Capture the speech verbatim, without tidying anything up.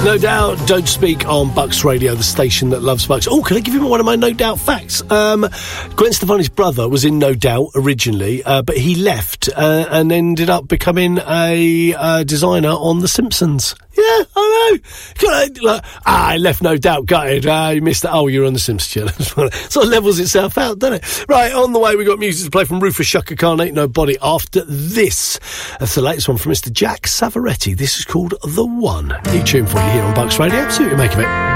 No Doubt, Don't Speak on Bucks Radio, the station that loves Bucks. Oh, can I give you one of my No Doubt facts? Um, Gwen Stefani's brother was in No Doubt originally, uh, but he left uh, and ended up becoming a uh, designer on The Simpsons. Yeah, I know. I, like, ah, I left No Doubt gutted. Ah, you missed it. Oh, you're on The Simpsons. Sort of levels itself out, doesn't it? Right, on the way, we got music to play from Rufus Shaka Khan, Ain't Nobody. After this, that's the latest one from Mister Jack Savaretti. This is called The One. New tune for you here on Bucks Radio. See what you make of it.